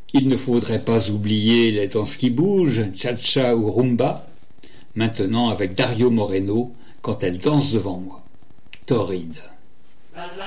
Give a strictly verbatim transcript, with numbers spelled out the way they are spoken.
Il ne faudrait pas oublier les danses qui bougent, cha-cha ou rumba, maintenant avec Dario Moreno quand elle danse devant moi. Torride.